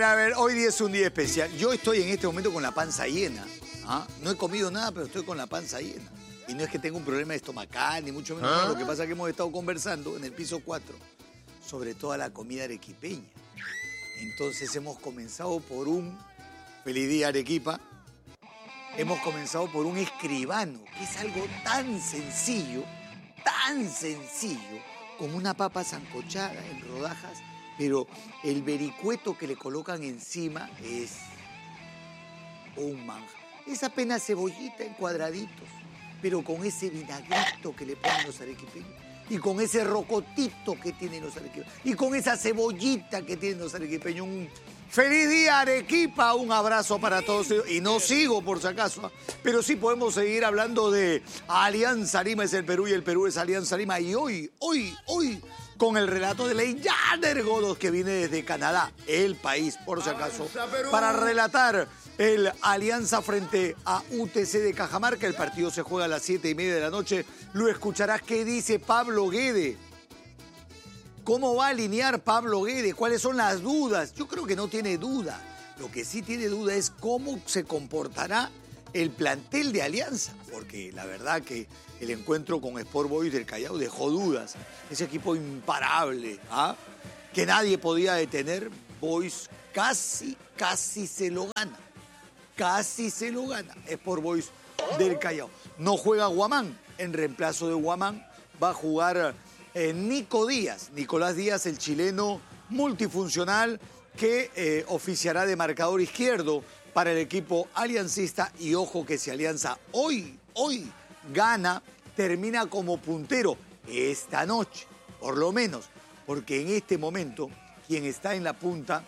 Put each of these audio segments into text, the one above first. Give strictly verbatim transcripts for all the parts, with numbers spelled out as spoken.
a ver, hoy día es un día especial. Yo estoy en este momento con la panza llena. ¿Ah? No he comido nada, pero estoy con la panza llena. Y no es que tenga un problema estomacal, ni mucho menos. ¿Ah? No, lo que pasa es que hemos estado conversando en el piso cuatro sobre toda la comida arequipeña. Entonces hemos comenzado por un feliz día Arequipa. Hemos comenzado por un escribano, que es algo tan sencillo, tan sencillo, como una papa sancochada en rodajas, pero el vericueto que le colocan encima es un manjar. Es apenas cebollita en cuadraditos, pero con ese vinagrito que le ponen los arequipeños, y con ese rocotito que tienen los arequipeños, y con esa cebollita que tienen los arequipeños. Un feliz día, Arequipa, un abrazo para todos ellos. Y no sigo, por si acaso, pero sí podemos seguir hablando de Alianza Lima es el Perú y el Perú es Alianza Lima. Y hoy, hoy, hoy, con el relato de Leyander Godos, que viene desde Canadá, el país, por si acaso, para relatar el Alianza frente a U T C de Cajamarca. El partido se juega a las siete y media de la noche. Lo escucharás qué dice Pablo Guede. ¿Cómo va a alinear Pablo Guede? ¿Cuáles son las dudas? Yo creo que no tiene duda. Lo que sí tiene duda es cómo se comportará el plantel de Alianza. Porque la verdad que el encuentro con Sport Boys del Callao dejó dudas. Ese equipo imparable, ¿ah? que nadie podía detener. Boys casi, casi se lo gana. Casi se lo gana Sport Boys del Callao. No juega Guamán. En reemplazo de Guamán va a jugar eh, Nico Díaz. Nicolás Díaz, el chileno multifuncional que eh, oficiará de marcador izquierdo para el equipo aliancista. Y ojo que si Alianza hoy, hoy gana, termina como puntero esta noche, por lo menos. Porque en este momento quien está en la punta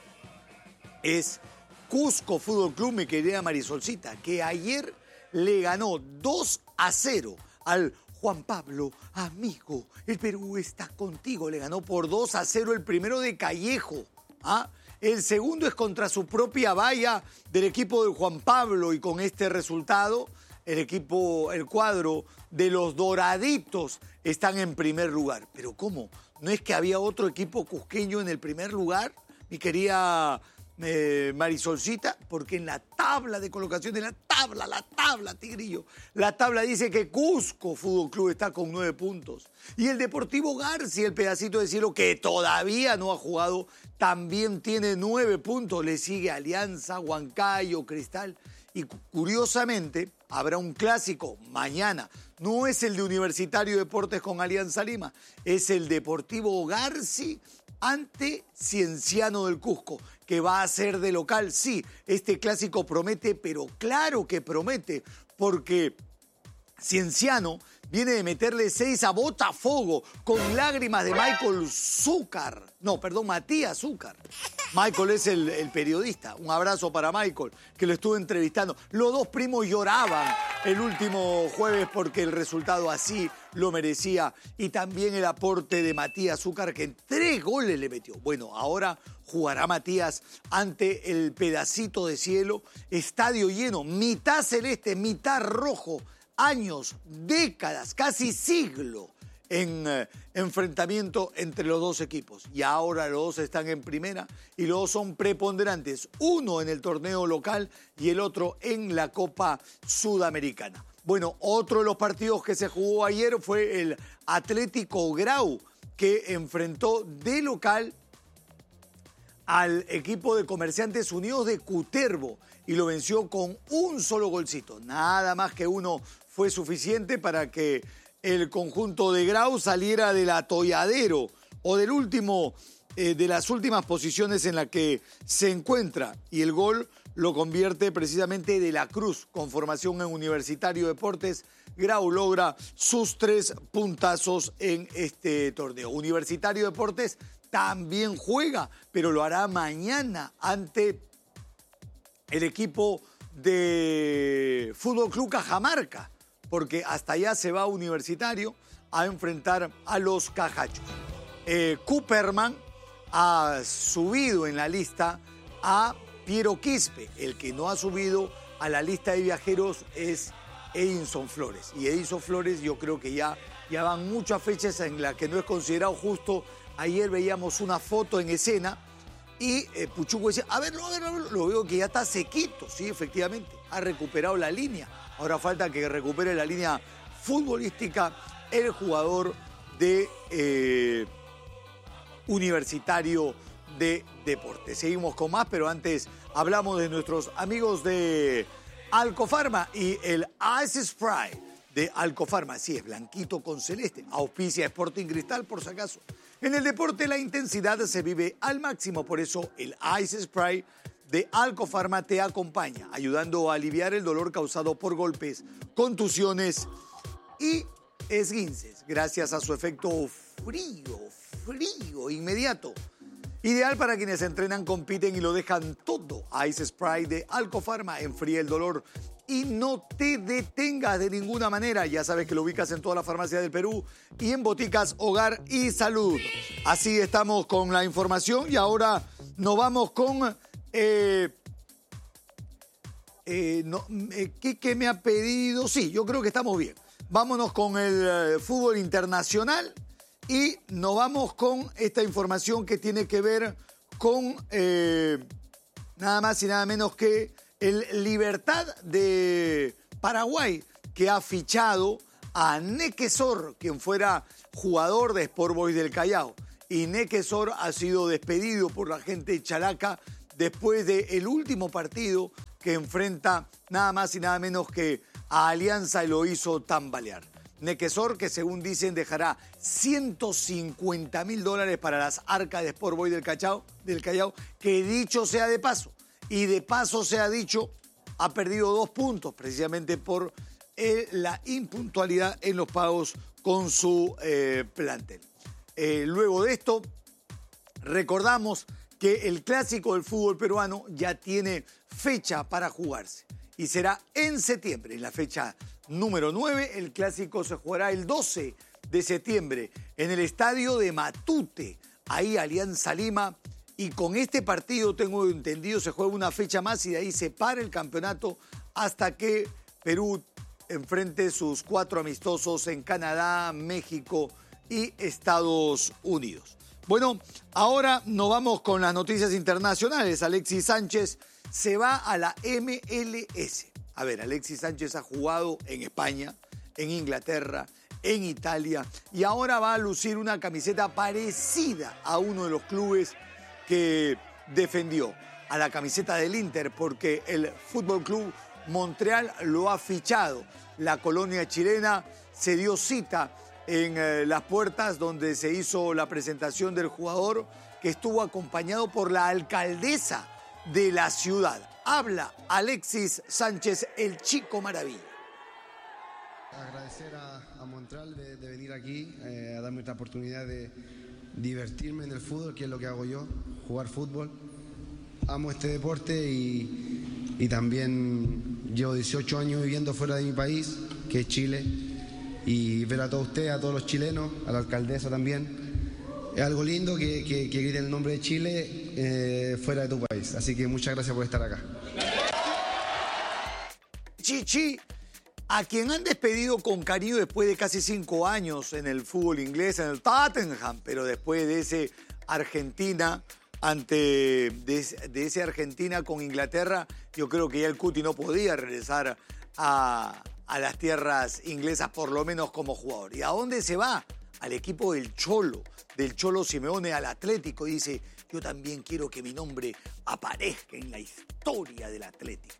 es Cusco Fútbol Club, mi querida Marisolcita, que ayer le ganó dos a cero al Juan Pablo, amigo, el Perú está contigo. Le ganó por dos a cero el primero de Callejo. ¿Ah? El segundo es contra su propia valla del equipo de Juan Pablo, y con este resultado el equipo, el cuadro de los Doraditos están en primer lugar. ¿Pero cómo? ¿No es que había otro equipo cusqueño en el primer lugar, mi querida Eh, Marisolcita? Porque en la tabla de colocación, de la tabla, la tabla, Tigrillo, la tabla dice que Cusco Fútbol Club está con nueve puntos. Y el Deportivo García, el pedacito de cielo que todavía no ha jugado, también tiene nueve puntos. Le sigue Alianza, Huancayo, Cristal. Y curiosamente, habrá un clásico mañana. No es el de Universitario Deportes con Alianza Lima, es el Deportivo García ante Cienciano del Cusco, que va a ser de local. Sí, este clásico promete, pero claro que promete, porque Cienciano viene de meterle seis a Botafogo con lágrimas de Michael Zúcar. No, perdón, Matías Zúcar. Michael es el, el periodista. Un abrazo para Michael, que lo estuve entrevistando. Los dos primos lloraban el último jueves porque el resultado así lo merecía. Y también el aporte de Matías Zúcar, que en tres goles le metió. Bueno, ahora jugará Matías ante el pedacito de cielo. Estadio lleno, mitad celeste, mitad rojo. Años, décadas, casi siglo en eh, enfrentamiento entre los dos equipos. Y ahora los dos están en primera y los dos son preponderantes. Uno en el torneo local y el otro en la Copa Sudamericana. Bueno, otro de los partidos que se jugó ayer fue el Atlético Grau, que enfrentó de local al equipo de Comerciantes Unidos de Cutervo y lo venció con un solo golcito. Nada más que uno fue suficiente para que el conjunto de Grau saliera del atolladero o del último, eh, de las últimas posiciones en la que se encuentra. Y el gol lo convierte precisamente De la Cruz, con formación en Universitario Deportes. Grau logra sus tres puntazos en este torneo. Universitario Deportes también juega, pero lo hará mañana ante el equipo de Fútbol Club Cajamarca, porque hasta allá se va Universitario a enfrentar a los cajachos. Eh, Cooperman ha subido en la lista a Piero Quispe. El que no ha subido a la lista de viajeros es Edinson Flores. Y Edinson Flores, yo creo que ya, ya van muchas fechas en las que no es considerado justo. Ayer veíamos una foto en escena Y eh, Puchuco decía, a verlo, a verlo, a verlo. Lo veo que ya está sequito, sí, efectivamente. Ha recuperado la línea. Ahora falta que recupere la línea futbolística el jugador de eh, Universitario de Deportes. Seguimos con más, pero antes hablamos de nuestros amigos de Alcofarma y el Ice Spray de Alcofarma. Sí, es blanquito con celeste. Auspicia Sporting Cristal, por si acaso. En el deporte la intensidad se vive al máximo, por eso el Ice Spray de Alcofarma te acompaña, ayudando a aliviar el dolor causado por golpes, contusiones y esguinces, gracias a su efecto frío, frío, inmediato. Ideal para quienes entrenan, compiten y lo dejan todo. Ice Spray de Alcofarma enfría el dolor y no te detengas de ninguna manera. Ya sabes que lo ubicas en todas las farmacias del Perú y en boticas Hogar y Salud. Así estamos con la información y ahora nos vamos con... Eh, eh, no, eh, ¿qué me ha pedido? Sí, yo creo que estamos bien. Vámonos con el eh, fútbol internacional y nos vamos con esta información que tiene que ver con eh, nada más y nada menos que el Libertad de Paraguay, que ha fichado a Nequesor, quien fuera jugador de Sport Boys del Callao. Y Nequesor ha sido despedido por la gente de Chalaca después del último partido que enfrenta nada más y nada menos que a Alianza y lo hizo tambalear. Nequesor, que según dicen dejará ciento cincuenta mil dólares para las arcas de Sport Boys del Callao, del Callao, que dicho sea de paso, y de paso se ha dicho, ha perdido dos puntos precisamente por eh, la impuntualidad en los pagos con su eh, plantel. Eh, luego de esto, recordamos que el clásico del fútbol peruano ya tiene fecha para jugarse y será en septiembre, en la fecha número nueve. El clásico se jugará el doce de septiembre en el estadio de Matute, ahí Alianza Lima. Y con este partido, tengo entendido, se juega una fecha más y de ahí se para el campeonato hasta que Perú enfrente sus cuatro amistosos en Canadá, México y Estados Unidos. Bueno, ahora nos vamos con las noticias internacionales. Alexis Sánchez se va a la M L S. A ver, Alexis Sánchez ha jugado en España, en Inglaterra, en Italia y ahora va a lucir una camiseta parecida a uno de los clubes que defendió, a la camiseta del Inter, porque el Fútbol Club Montreal lo ha fichado. La colonia chilena se dio cita en eh, las puertas donde se hizo la presentación del jugador, que estuvo acompañado por la alcaldesa de la ciudad. Habla Alexis Sánchez, el Chico Maravilla. Agradecer a, a Montreal de, de venir aquí, eh, a darme esta oportunidad de divertirme en el fútbol, que es lo que hago yo, jugar fútbol. Amo este deporte y, y también llevo dieciocho años viviendo fuera de mi país, que es Chile, y ver a todos ustedes, a todos los chilenos, a la alcaldesa también. Es algo lindo que, que, que griten el nombre de Chile eh, fuera de tu país. Así que muchas gracias por estar acá. Chichi, a quien han despedido con cariño después de casi cinco años en el fútbol inglés, en el Tottenham, pero después de ese Argentina, ante de, de ese Argentina con Inglaterra, yo creo que ya el Cuti no podía regresar a, a las tierras inglesas, por lo menos como jugador. ¿Y a dónde se va? Al equipo del Cholo, del Cholo Simeone, al Atlético. Y dice, yo también quiero que mi nombre aparezca en la historia del Atlético.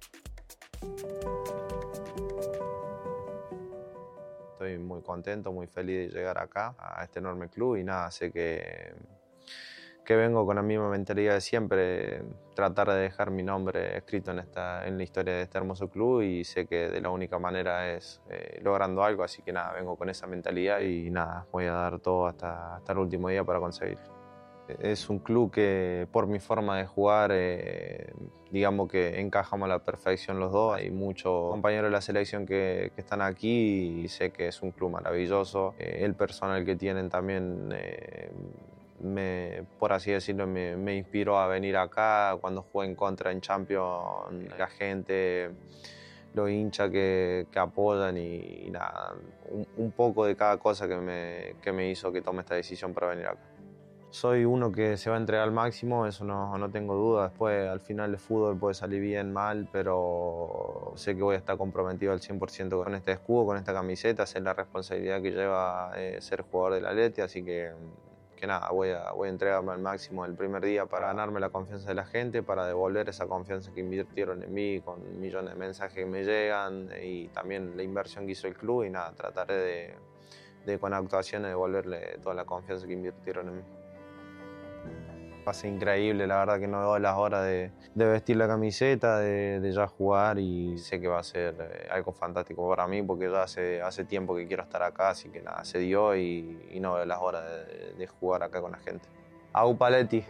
Estoy muy contento, muy feliz de llegar acá, a este enorme club, y nada, sé que, que vengo con la misma mentalidad de siempre, tratar de dejar mi nombre escrito en, esta, en la historia de este hermoso club, y sé que de la única manera es eh, logrando algo, así que nada, vengo con esa mentalidad y nada, voy a dar todo hasta, hasta el último día para conseguirlo. Es un club que por mi forma de jugar, eh, digamos que encajamos a la perfección los dos. Hay muchos compañeros de la selección que, que están aquí y sé que es un club maravilloso. Eh, el personal que tienen también, eh, me, por así decirlo, me, me inspiró a venir acá. Cuando jugué en contra en Champions, la gente, los hinchas que, que apoyan y, y nada, un, un poco de cada cosa que me, que me hizo que tome esta decisión para venir acá. Soy uno que se va a entregar al máximo, eso no, no tengo duda. Después, al final el fútbol puede salir bien, mal, pero sé que voy a estar comprometido al cien por ciento con este escudo, con esta camiseta. Sé la responsabilidad que lleva eh, ser jugador del Atleti, así que, que nada, voy a, voy a entregarme al máximo el primer día para ganarme la confianza de la gente, para devolver esa confianza que invirtieron en mí, con millones de mensajes que me llegan y también la inversión que hizo el club y nada, trataré de, de con actuaciones devolverle toda la confianza que invirtieron en mí. Va a ser increíble, la verdad que no veo las horas de, de vestir la camiseta, de, de ya jugar y sé que va a ser eh, algo fantástico para mí porque ya hace, hace tiempo que quiero estar acá, así que nada, se dio y, y no veo las horas de, de jugar acá con la gente. Au Paletti.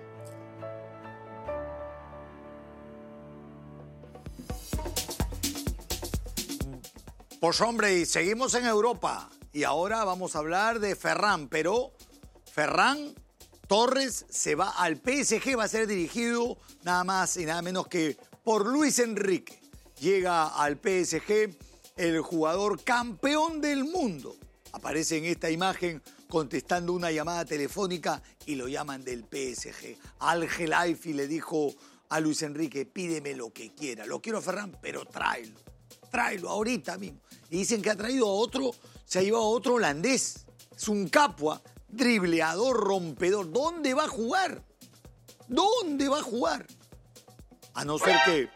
Pues hombre, y seguimos en Europa y ahora vamos a hablar de Ferran, pero Ferran Torres se va al P S G, va a ser dirigido nada más y nada menos que por Luis Enrique. Llega al P S G el jugador campeón del mundo. Aparece en esta imagen contestando una llamada telefónica y lo llaman del P S G. Al Khelaifi le dijo a Luis Enrique, pídeme lo que quiera. Lo quiero a Ferran, pero tráelo. Tráelo ahorita mismo. Y dicen que ha traído a otro, se ha llevado a otro holandés. Es un Capua. Dribleador, rompedor. ¿Dónde va a jugar? ¿Dónde va a jugar? A no ser que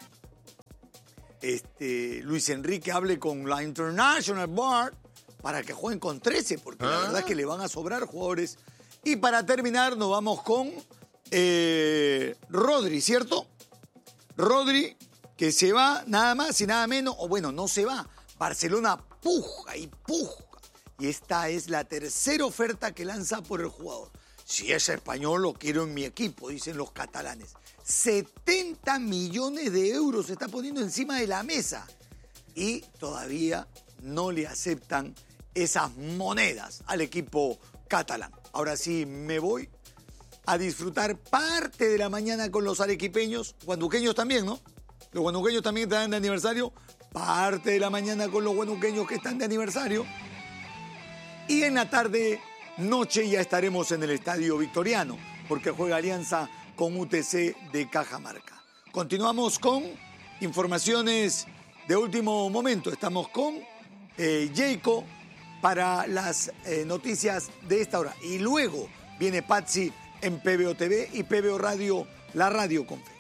este, Luis Enrique hable con la International Board para que jueguen con trece, porque ¿Ah? la verdad es que le van a sobrar jugadores. Y para terminar nos vamos con eh, Rodri, ¿cierto? Rodri, que se va nada más y nada menos, o bueno, no se va. Barcelona puja y puja. Y esta es la tercera oferta que lanza por el jugador. Si es español, lo quiero en mi equipo, dicen los catalanes. setenta millones de euros se está poniendo encima de la mesa. Y todavía no le aceptan esas monedas al equipo catalán. Ahora sí me voy a disfrutar parte de la mañana con los arequipeños, guanduqueños también, ¿no? Los guanduqueños también están de aniversario. Parte de la mañana con los guanduqueños que están de aniversario. Y en la tarde, noche, ya estaremos en el Estadio Victoriano, porque juega Alianza con U T C de Cajamarca. Continuamos con informaciones de último momento. Estamos con eh, Jayco para las eh, noticias de esta hora. Y luego viene Patsy en P B O T V y P B O Radio, la radio con fe.